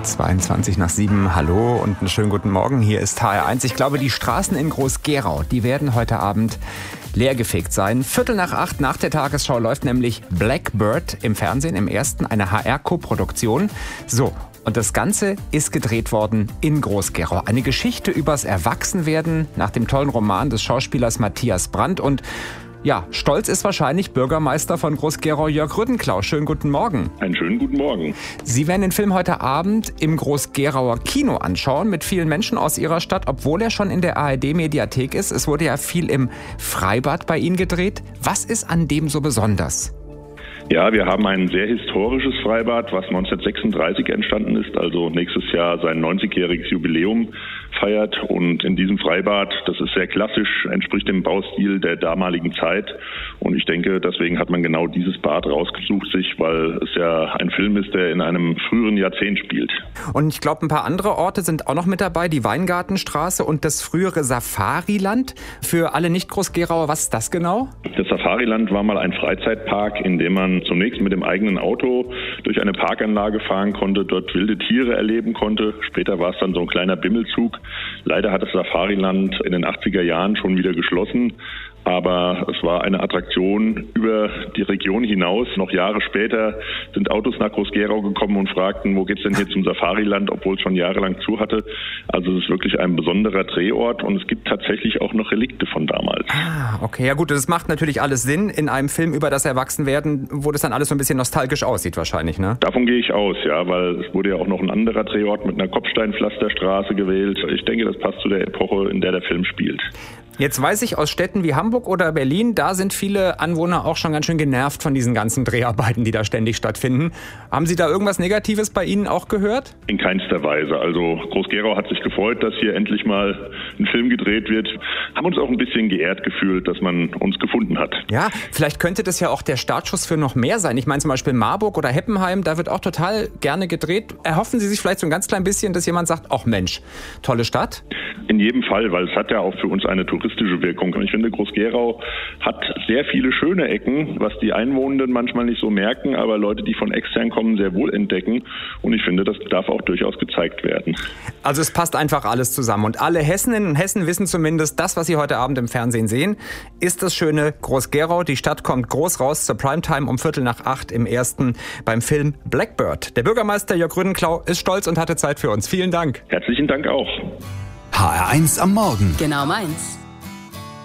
7:22. Hallo und einen schönen guten Morgen. Hier ist HR1. Ich glaube, die Straßen in Groß-Gerau, die werden heute Abend leergefegt sein. 7:45 nach der Tagesschau läuft nämlich Blackbird im Fernsehen, im ersten, eine HR-Koproduktion. So, und das Ganze ist gedreht worden in Groß-Gerau. Eine Geschichte übers Erwachsenwerden nach dem tollen Roman des Schauspielers Matthias Brandt. Und ja, stolz ist wahrscheinlich Bürgermeister von Groß-Gerau Jörg Rüttenklau. Schönen guten Morgen. Einen schönen guten Morgen. Sie werden den Film heute Abend im Groß-Gerauer Kino anschauen mit vielen Menschen aus Ihrer Stadt, obwohl er schon in der ARD-Mediathek ist. Es wurde ja viel im Freibad bei Ihnen gedreht. Was ist an dem so besonders? Ja, wir haben ein sehr historisches Freibad, was 1936 entstanden ist, also nächstes Jahr sein 90-jähriges Jubiläum feiert. Und in diesem Freibad, das ist sehr klassisch, entspricht dem Baustil der damaligen Zeit. Und ich denke, deswegen hat man genau dieses Bad rausgesucht sich, weil es ja ein Film ist, der in einem früheren Jahrzehnt spielt. Und ich glaube, ein paar andere Orte sind auch noch mit dabei, die Weingartenstraße und das frühere Safariland. Für alle Nicht-Groß-Gerauer, was ist das genau? Das Safariland war mal ein Freizeitpark, in dem man zunächst mit dem eigenen Auto durch eine Parkanlage fahren konnte, dort wilde Tiere erleben konnte. Später war es dann so ein kleiner Bimmelzug. Leider hat das Safariland in den 80er Jahren schon wieder geschlossen. Aber es war eine Attraktion über die Region hinaus. Noch Jahre später sind Autos nach Groß-Gerau gekommen und fragten, wo geht's denn hier zum Safariland, obwohl es schon jahrelang zu hatte. Also es ist wirklich ein besonderer Drehort und es gibt tatsächlich auch noch Relikte von damals. Ah, okay, ja gut, das macht natürlich alles Sinn in einem Film über das Erwachsenwerden, wo das dann alles so ein bisschen nostalgisch aussieht wahrscheinlich, ne? Davon gehe ich aus, ja, weil es wurde ja auch noch ein anderer Drehort mit einer Kopfsteinpflasterstraße gewählt. Ich denke, das passt zu der Epoche, in der der Film spielt. Jetzt weiß ich aus Städten wie Hamburg oder Berlin, da sind viele Anwohner auch schon ganz schön genervt von diesen ganzen Dreharbeiten, die da ständig stattfinden. Haben Sie da irgendwas Negatives bei Ihnen auch gehört? In keinster Weise. Also Groß-Gerau hat sich gefreut, dass hier endlich mal ein Film gedreht wird. Haben uns auch ein bisschen geehrt gefühlt, dass man uns gefunden hat. Ja, vielleicht könnte das ja auch der Startschuss für noch mehr sein. Ich meine zum Beispiel Marburg oder Heppenheim, da wird auch total gerne gedreht. Erhoffen Sie sich vielleicht so ein ganz klein bisschen, dass jemand sagt, ach Mensch, tolle Stadt? In jedem Fall, weil es hat ja auch für uns eine touristische Wirkung. Und ich finde, Groß-Gerau hat sehr viele schöne Ecken, was die Einwohnenden manchmal nicht so merken, aber Leute, die von extern kommen, sehr wohl entdecken. Und ich finde, das darf auch durchaus gezeigt werden. Also es passt einfach alles zusammen. Und alle Hessinnen und Hessen wissen zumindest, das, was sie heute Abend im Fernsehen sehen, ist das schöne Groß-Gerau. Die Stadt kommt groß raus zur Primetime um 7:45 im ersten beim Film Blackbird. Der Bürgermeister Jörg Rüttenklau ist stolz und hatte Zeit für uns. Vielen Dank. Herzlichen Dank auch. HR1 am Morgen. Genau meins.